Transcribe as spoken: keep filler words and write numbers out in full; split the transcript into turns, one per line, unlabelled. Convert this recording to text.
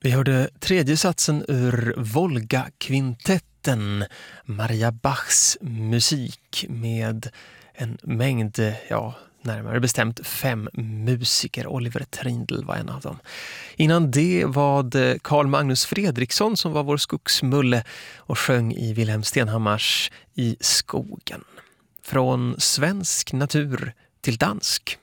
Vi hörde tredje satsen ur Volga-kvintetten, Maria Bachs musik med en mängd, ja, närmare bestämt fem musiker. Oliver Trindl var en av dem. Innan det var det Carl Magnus Fredriksson som var vår skogsmulle och sjöng i Wilhelm Stenhammars I skogen. Från svensk natur till dansk.